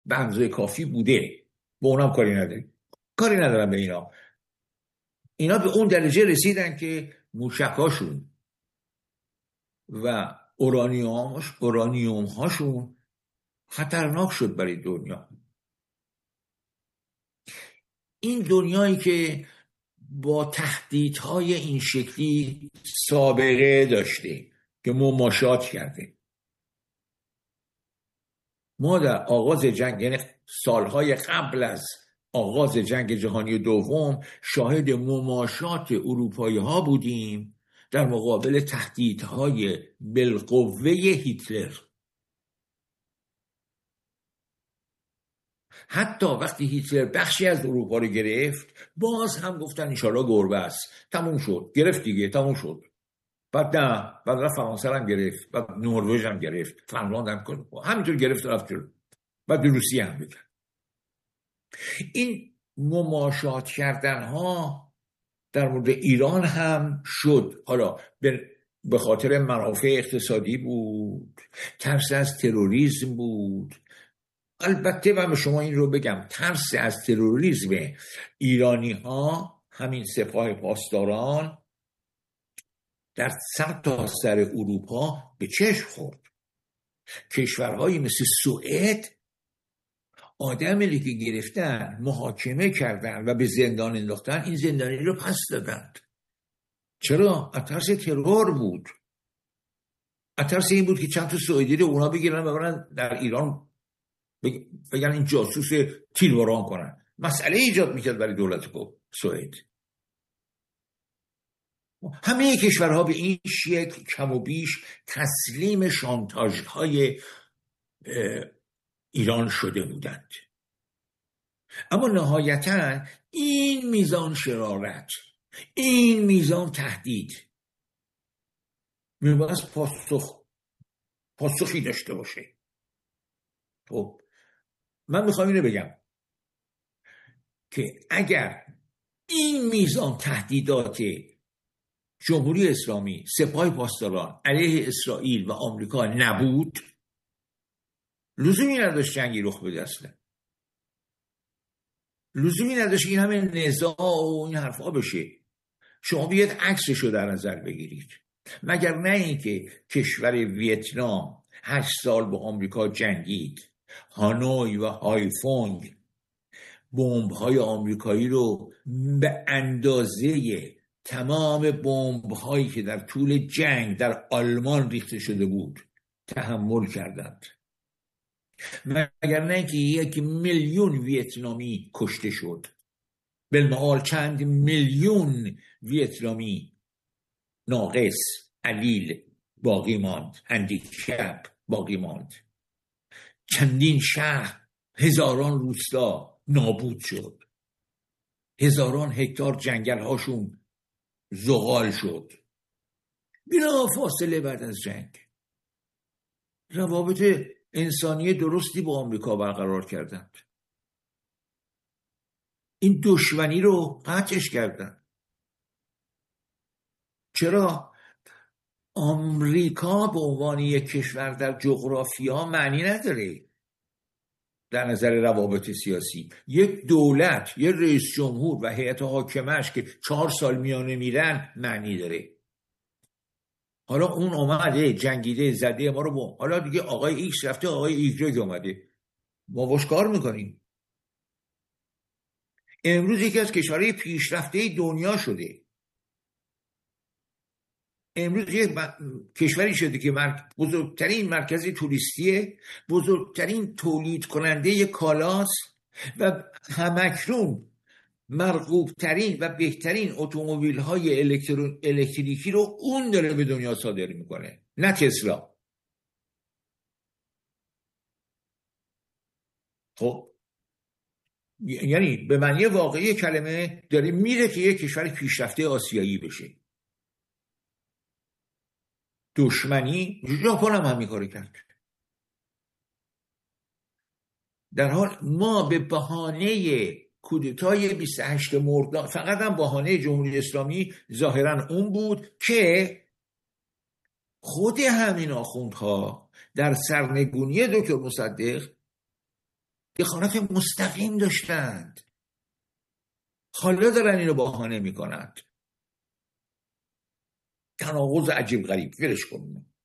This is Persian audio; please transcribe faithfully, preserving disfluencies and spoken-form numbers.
به اندازه کافی بوده، به اونم کاری نداریم، کاری ندارم به اینا. اینا به اون درجه رسیدن که موشکاشون و اورانیوم اورانیوم هاشون خطرناک شد برای دنیا. این دنیایی که با تهدیدهای این شکلی سابقه داشته که مماشات کرده، ما در آغاز جنگ، یعنی سالهای قبل از آغاز جنگ جهانی دوم، شاهد مماشات اروپایی ها بودیم در مقابل تهدیدهای بالقوه هیتلر. حتی وقتی هیتلر بخشی از اروپا رو گرفت، باز هم گفتن انشالله گربه است، تموم شد، گرفت دیگه، تموم شد. بعد نه، بعد رفت فرانسه هم گرفت، بعد نروژ هم گرفت، فنلاند هم کرد، همینطور گرفت رفت جلو، بعد روسیه هم بکرد. این مماشات کردن ها در مورد ایران هم شد. حالا به خاطر منافع اقتصادی بود، ترس از تروریسم بود. البته من به شما این رو بگم، ترس از تروریسم ایرانی ها، همین سپاه پاسداران، در سر تا سر اروپا به چشم خورد. کشورهایی مثل سوئد آدمی که گرفتن، محاکمه کردن و به زندان انداختن، این زندانی رو پس دادند. چرا؟ از ترس ترور بود، از ترس این بود که چند تا سوئدی رو اونا بگیرن و برن در ایران بگن این جاسوس تیرباران کنن. مسئله ایجاد میکرد برای دولت سوئد. همه کشورها به این شکل کم و بیش تسلیم شانتاژهای ایران شده بودند. اما نهایتاً این میزان شرارت، این میزان تهدید میباید پاسخ پاسخی داشته باشه. خب من میخوام اینو بگم که اگر این میزان تهدیدات جمهوری اسلامی، سپاه پاسداران علیه اسرائیل و آمریکا نبود، لزومی نداشت جنگی رخ بده. اصلا لزومی نداشت این همه نزاع و این حرفا بشه. شما بیاید عکسشو در نظر بگیرید. مگر نه اینکه کشور ویتنام هشت سال با آمریکا جنگید، هانوی و هایفونگ بمب‌های آمریکایی رو به اندازه تمام بمب‌هایی که در طول جنگ در آلمان ریخته شده بود تحمل کردند. مگر نه اینکه یک میلیون ویتنامی کشته شد، بالمعال چند میلیون ویتنامی ناقص، علیل باقی ماند، هندیکپ باقی ماند، چندین شهر، هزاران روستا نابود شد، هزاران هکتار جنگل هاشون زغال شد. بلا فاصله بعد از جنگ روابط انسانی درستی با آمریکا برقرار کردند. این دشمنی رو قطعش کردند. چرا؟ آمریکا به عنوان یک کشور در جغرافیا معنی نداره در نظر روابط سیاسی. یک دولت، یک رئیس جمهور و هیئت حاکمش که چهار سال میانه میرن معنی داره. حالا اون اومده جنگیده زده ما رو با، حالا دیگه آقای ایکس رفته، آقای ایگرگ اومده، ما باش کار میکنیم. امروز یکی از کشورهای پیشرفته دنیا شده. امروز یک کشوری شده که بزرگترین مرکز توریستیه، بزرگترین تولید کننده کالاست و همکنون مرغوبترین و بهترین اتومبیل های الکتریکی رو اون داره به دنیا صادر میکنه، نه تسلا. خب یعنی به معنی واقعی کلمه داره میره که یک کشور پیشرفته آسیایی بشه. دشمنی، ژاپن هم همین کارو کرد. در حال ما به بهانه کودتای بیست و هشت مرداد، فقط هم بهانه جمهوری اسلامی ظاهرا اون بود که خود همین آخوندها در سرنگونی دکتر مصدق دخالت مستقیم داشتند، حالا دارن اینو بهانه میکنند. تناقض عجیب غریب. ولش کن.